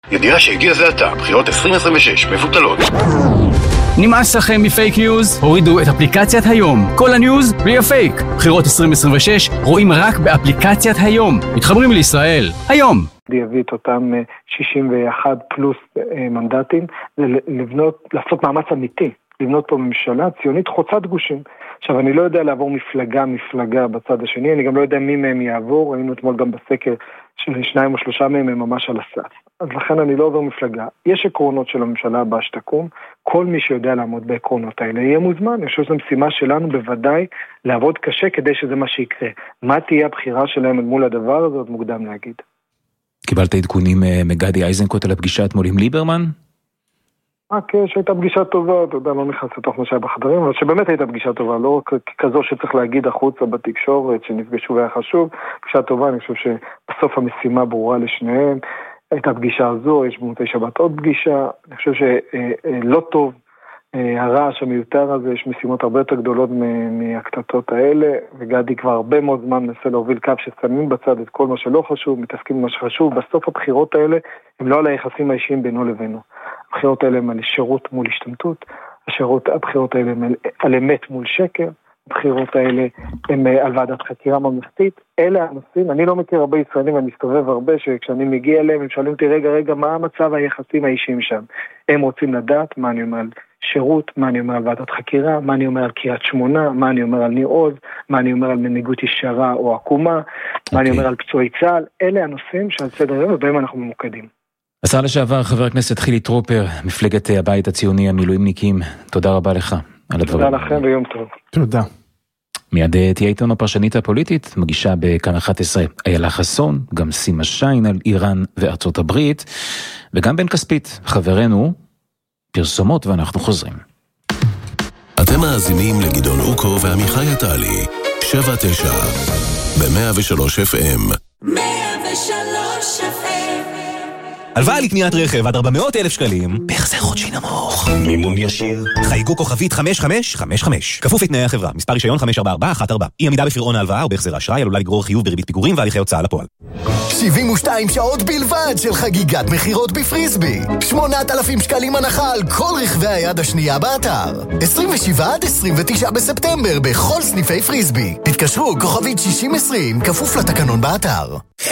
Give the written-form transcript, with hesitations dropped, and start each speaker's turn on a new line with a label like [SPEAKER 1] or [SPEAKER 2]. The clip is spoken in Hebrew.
[SPEAKER 1] ידיעה שהגיע זה עתה, בחירות 2026 מבוטלות.
[SPEAKER 2] נמאס לכם מפייק ניוז? הורידו את אפליקציית היום. כל הניוז בלי הפייק. בחירות 2026 רואים רק באפליקציית היום. מתחברים לישראל. היום.
[SPEAKER 3] יביא את אותם 61 פלוס מנדטים, לעשות מאמץ אמיתי, לבנות פה ממשלה ציונית חוצת גושים. עכשיו, אני לא יודע לעבור מפלגה בצד השני, אני גם לא יודע מי מהם יעבור, ראינו אתמול גם בסקר של 2 או 3 מהם הם ממש על הסף. אז לכן אני לא עובר מפלגה. יש עקרונות של הממשלה הבאה שתקום, כל מי שיודע לעמוד בעקרונות האלה יהיה מוזמן. אני חושב שזו משימה שלנו בוודאי לעבוד קשה כדי שזה מה שיקרה. מה תהיה הבחירה שלהם מול הדבר הזה, עוד מוקדם להגיד.
[SPEAKER 4] קיבלת עדכונים מגדי איזנקוט על הפגישה אתמול עם ליברמן?
[SPEAKER 3] כן, שהייתה פגישה טובה, אתה יודע, לא נכנס לתוך מה שהיה בחדרים, אבל שבאמת הייתה פגישה טובה, לא רק כזו שצריך להגיד החוצה בתקשורת, שנפגשו והיה חשוב, פגישה טובה, אני חושב שבסוף המשימה ברורה לשניהם, הייתה פגישה הזו, יש במוצאי שבת עוד פגישה, אני חושב שלא טוב, הרעש המיותר הזה, יש משימות הרבה יותר גדולות מהקטטות האלה, וגדי כבר הרבה מאוד זמן מנסה להוביל קו ששמים בצד את כל מה שלא חשוב, מתעסקים במה שחשוב, בסוף הבחירות האלה הם לא על היחסים האישיים בינו לבינו. הבחירות האלה הם על שירות מול השתמטות, הבחירות האלה הם על אמת מול שקר, הבחירות האלה הם על ועדת חקירה ממלכתית, אלה הנושאים, אני לא מכיר הרבה ישראלים, אני מסתובב הרבה, שכשאני מגיע אליהם, הם שואלים אותי רגע, מה המצב היחסים האישיים שם? הם רוצים לדעת מה אני אומר על שירות, מה אני אומר על ועדת חקירה, מה אני אומר על קריית שמונה, מה אני אומר על ניר עוז, מה אני אומר על מנהיגות ישרה או עקומה, מה אני אומר על פצועי צה"ל, אלה הנושאים שעל סדר היום ובהם אנחנו ממוקדים.
[SPEAKER 4] השר לשעבר, חבר הכנסת חילי טרופר, מפלגת הבית הציוני המילואימניקים, תודה רבה לך על הדברים.
[SPEAKER 3] תודה לכם ויום טוב.
[SPEAKER 5] תודה.
[SPEAKER 4] מיד תהיה איתנו הפרשנית הפוליטית, מגישה בכאן 11 איילה חסון, גם סימה שיין על איראן וארצות הברית, וגם בן כספית, חברנו, פרסומות ואנחנו חוזרים.
[SPEAKER 6] אתם מאזינים לגדעון אוקו ועמיחי עטלי, 7-9, ב-103 FM.
[SPEAKER 7] 103 FM.
[SPEAKER 8] הלוואה לקניית רכב עד 400,000 שקלים, בהחזר חודשי נמוך.
[SPEAKER 1] מימון ישיר.
[SPEAKER 8] חייגו כוכבית 5555. כפוף לתנאי החברה. מספר רישיון 54414. אי עמידה בפירעון ההלוואה או בהחזר האשראי עלולה לגרור חיוב בריבית פיגורים והליכי הוצאה לפועל.
[SPEAKER 9] 72 שעות בלבד של חגיגת מחירות בפריסבי. 8,000 שקלים הנחה על כל רכבי היד השנייה באתר. 27 עד 29 בספטמבר בכל סניפי פריסבי. התקשרו כוכבית 6020, כפוף לתקנון באתר.